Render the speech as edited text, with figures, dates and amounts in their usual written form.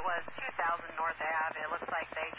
it was 2000 North Ave. It looks like they